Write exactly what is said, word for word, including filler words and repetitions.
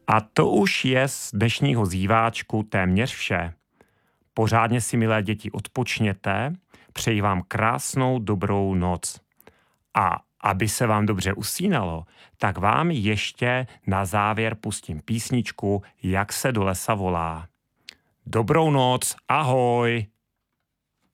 A to už je z dnešního zíváčku téměř vše. Pořádně si, milé děti, odpočněte, přeji vám krásnou dobrou noc. A aby se vám dobře usínalo, tak vám ještě na závěr pustím písničku Jak se do lesa volá. Dobrou noc, ahoj!